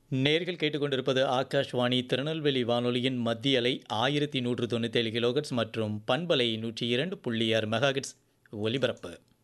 நேர்கள் கேட்டுக்கொண்டிருப்பது ஆகாஷ்வாணி திருநெல்வேலி வானொலியின் மத்திய அலை 1197 கிலோஹெர்ட்ஸ் மற்றும் பண்பலை 102.6 மெகாஹெர்ட்ஸ் ஒலிபரப்பு.